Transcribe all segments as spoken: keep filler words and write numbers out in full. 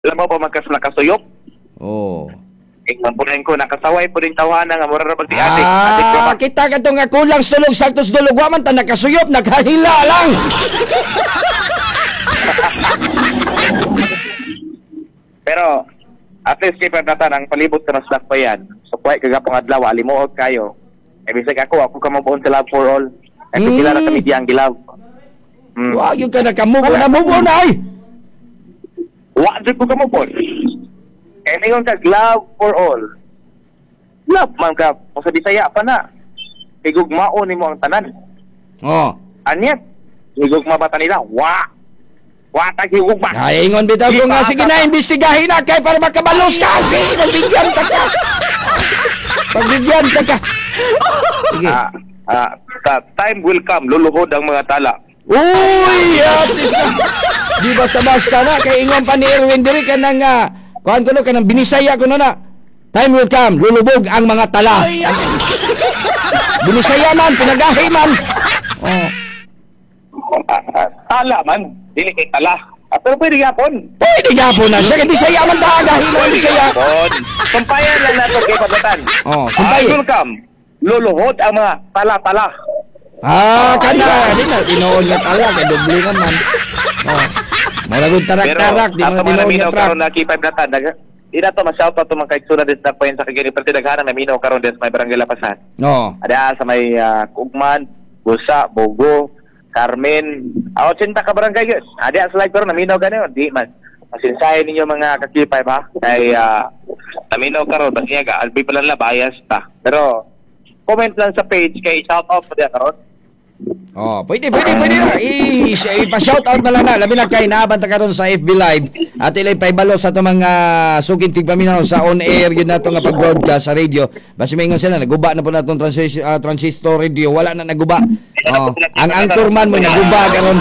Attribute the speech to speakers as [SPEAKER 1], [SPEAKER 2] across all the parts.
[SPEAKER 1] Alam mo pa magkas nakasuyop?
[SPEAKER 2] Oh.
[SPEAKER 1] Ingman po rin ko, nakasaway po rin tawanan nga mura na pag si adik. Adik ko
[SPEAKER 2] Ah,
[SPEAKER 1] ba?
[SPEAKER 2] kita ka nga kulang sulog, saktos dulog, waman ta nakasuyop, naghahila lang.
[SPEAKER 1] Pero, at least kay Pagdatan, ang palibot ka ng slack pa yan. So, kuhay kagapong adlaw, alimuot kayo. Eh, bisag ako, ako ka mabuon sa Love for All. Eh,
[SPEAKER 2] Mm.
[SPEAKER 1] kilala kami di ang gilaw. Mm.
[SPEAKER 2] Wag yung ka nakamubo na mubo na ay.
[SPEAKER 1] Wa, di ko ka mabuon. Eh, ngayon ka, Love for All. Love man ka, kung sa Bisaya pa na. Igugmaon ni mo ang tanan.
[SPEAKER 2] Oh.
[SPEAKER 1] Anyat, igugma ba ta nila? Wa! Wa, tag-igugma.
[SPEAKER 2] Ay, ingon bitaw ko nga, sige na, imbestigahin na kay para makabalos ka. Sige, pagbigyan ka ka. Pagbigyan ka ka. Sige.
[SPEAKER 1] Ah, ah, ta- time will come, luluhod ang mga tala.
[SPEAKER 2] Uy, atis na. Di basta-basta na, kay ingon pa ni Erwin diri ka nang, uh, kuhan ko no, ka nang binisaya ko no na. Time will come, lulubog ang mga tala. Binisaya man, pinagahi man. Oh.
[SPEAKER 1] Ah, ah, tala man, dili kay tala. Ah, pero pwede yapon.
[SPEAKER 2] Pwede nga po na siya, kay bisaya man tagahi mo ang bisaya.
[SPEAKER 1] Yapon. Sumpayan lang nato kay Pagdatan.
[SPEAKER 2] Oh, sumpay.
[SPEAKER 1] Time will come, luluhod ang mga tala-tala.
[SPEAKER 2] Ah, kana, di na, tinuod nga tala, kay doble naman. Oh. Malagod
[SPEAKER 1] Pero,
[SPEAKER 2] tarak-tarak, di mo
[SPEAKER 1] ato
[SPEAKER 2] na
[SPEAKER 1] mga
[SPEAKER 2] tinuod
[SPEAKER 1] naminaw
[SPEAKER 2] nga trak.
[SPEAKER 1] karon na kay Pagdatan. Di na to ma-shoutout to mga kaigsunan din sa point sa kagini pero tinaghanang naminaw karon din sa may barangay Lapasan.
[SPEAKER 2] No.
[SPEAKER 1] Ada sa may uh, Kugman, Busa, Bogo, Carmen, ah, ochenta ka barangay yun. Ada sa live pero naminaw gano'n. Di man. Masinsahin ninyo mga kakipay ba? Kay uh, naminaw karon basta nga albi pa lang la bias ta. Pero comment lang sa page kay shout out po diya karon.
[SPEAKER 2] Oh, pwede, pwede, pwede na. I- i- ipa-shout out na lang na. Labi na kay naabanta ka ron sa F B Live. At ilay paibalo sa itong mga sugin tigpaminaw sa on-air yun na ito nga pag-broadcast sa radio. Basi may ingon sila, naguba na po na itong transis, uh, transistor radio. Wala na naguba. Oh, ang anchorman mo naguba karon.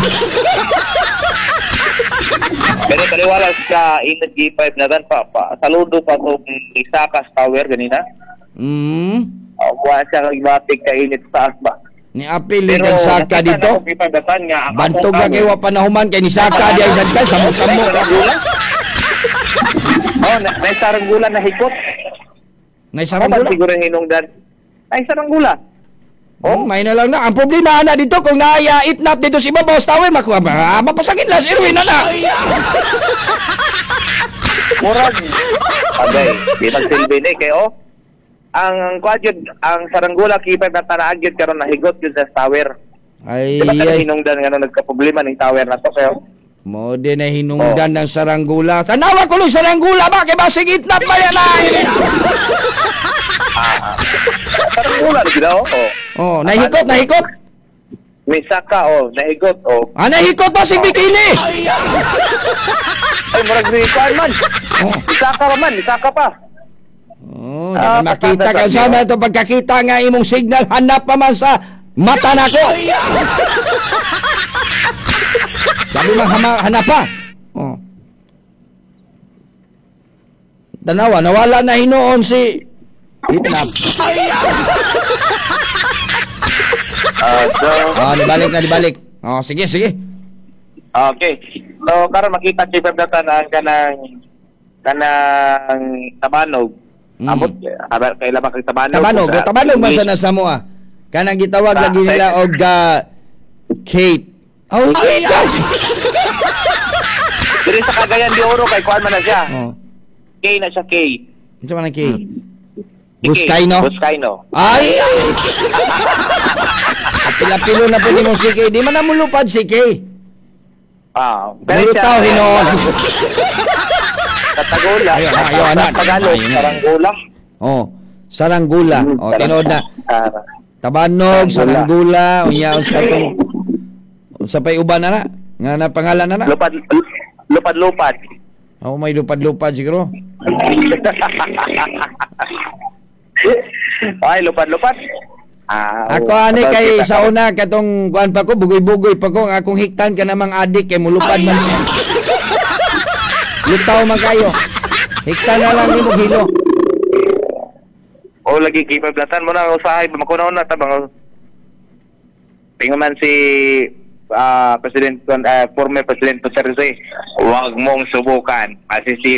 [SPEAKER 1] Pero paliwalas ka init G five na dan pa, pa. Saludo pa kung Isakas Tower ganina.
[SPEAKER 2] Hmm.
[SPEAKER 1] Uh, Wala siya kagbatik ka init sa asba.
[SPEAKER 2] Ni apil ni kang saka dito. Bantog na kayo panahuman kay ni saka di ay sad ka samo-samo.
[SPEAKER 1] Oh, na, may saranggulan na hikot.
[SPEAKER 2] Nay
[SPEAKER 1] Sarang
[SPEAKER 2] sarang gula.
[SPEAKER 1] siguro hinungdan. Ay saranggula.
[SPEAKER 2] Oh, may na lang na. Ang problema na dito kung naaya itnap dito si Babaw Tower makuha ma mapasagin lang si Erwin na na.
[SPEAKER 1] Murag. Agay, di magsilbi ni kay oh. Ang kwadjud ang saranggula kipay na tanaagid karon nahigot yun sa tower.
[SPEAKER 2] Ay,
[SPEAKER 1] Di ba
[SPEAKER 2] ay.
[SPEAKER 1] hinungdan nga nagka-problema ng tower na to kayo?
[SPEAKER 2] Mo din na hinungdan ng saranggula. Tanawa ko lang saranggula ba kay basig itnap pa yan ay.
[SPEAKER 1] Saranggula di daw. Oh.
[SPEAKER 2] Oh, nahikot, nahikot.
[SPEAKER 1] May saka oh, nahigot oh.
[SPEAKER 2] Ah, nahikot ba si bikini?
[SPEAKER 1] Ay murag ni man.
[SPEAKER 2] Oh.
[SPEAKER 1] Isaka pa man, isaka pa.
[SPEAKER 2] Oh,
[SPEAKER 1] Ah,
[SPEAKER 2] makita
[SPEAKER 1] pasada
[SPEAKER 2] ka
[SPEAKER 1] sa
[SPEAKER 2] sana ito pagkakita nga imong signal hanap pa man sa mata nako. Sabi man hama- hanap pa. Oh. Tanawa, nawala na hinuon si Itnap.
[SPEAKER 1] Ah, so,
[SPEAKER 2] Oh, nibalik na, nibalik. Oh, sige, sige.
[SPEAKER 1] okay. So, karon makita si Pagdatan ang kanang kanang tabanog.
[SPEAKER 2] Mm.
[SPEAKER 1] Amot, habar kay lamang kay tabanog.
[SPEAKER 2] Tabanog,
[SPEAKER 1] Sa
[SPEAKER 2] tabanog man
[SPEAKER 1] English.
[SPEAKER 2] sa nasa mo ah. Kanang gitawag
[SPEAKER 1] Sa-
[SPEAKER 2] lagi nila og uh, Kate. Oh, Kate.
[SPEAKER 1] Diri sa Cagayan de Oro kay kuan man na siya.
[SPEAKER 2] Oh.
[SPEAKER 1] K na siya K.
[SPEAKER 2] Ano man ang Kate?
[SPEAKER 1] Si K.
[SPEAKER 2] Buskayno?
[SPEAKER 1] Buskayno.
[SPEAKER 2] Ay! Pila-pilo na po ni mo si Kay. Di man na mulupad si Kay.
[SPEAKER 1] Ah,
[SPEAKER 2] Mulutaw hinoon.
[SPEAKER 1] Sa Tagola.
[SPEAKER 2] Ayun, ayun, anak.
[SPEAKER 1] Sa Tagalog,
[SPEAKER 2] Ayun.
[SPEAKER 1] Saranggola.
[SPEAKER 2] Oh, saranggula. Oh, tinood na.
[SPEAKER 1] Ah,
[SPEAKER 2] Tabanog, saranggula, unyaon sa katong sa pay uban na na. Nga na pangalan na na.
[SPEAKER 1] lupad lupad lupad.
[SPEAKER 2] Oh, may lupad-lupad siguro.
[SPEAKER 1] Ay, lupad-lupad. Ah,
[SPEAKER 2] Ako ani kay sa una katong kuan pa ko bugoy-bugoy pa ko ang akong hiktan ka namang adik kay mulupad man siya. Lutaw man kayo. Hiktan na lang nimo hilo.
[SPEAKER 1] O lagi kipablatan mo na ang usahay, makunaon na tabang. Pingo man si ah, President, ah, former President Jose Rizal, huwag mong subukan. Masisi